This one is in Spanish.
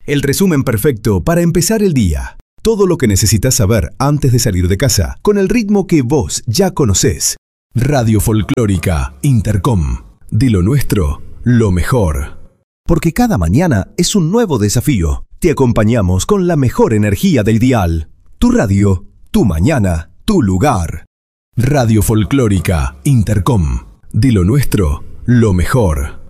El resumen perfecto para empezar el día. Todo lo que necesitas saber antes de salir de casa, con el ritmo que vos ya conocés. Radio Folclórica Intercom. De lo nuestro, lo mejor. Porque cada mañana es un nuevo desafío. Te acompañamos con la mejor energía del dial. Tu radio, tu mañana, tu lugar. Radio Folclórica Intercom. De lo nuestro, lo mejor.